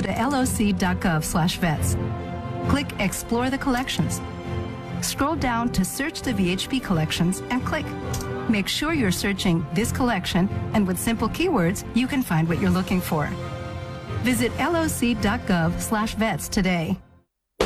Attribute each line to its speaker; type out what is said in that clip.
Speaker 1: to loc.gov/vets. Click Explore the Collections. Scroll down to search the VHP collections and click. Make sure you're searching this collection, and with simple keywords, you can find what you're looking for. Visit loc.gov/vets today.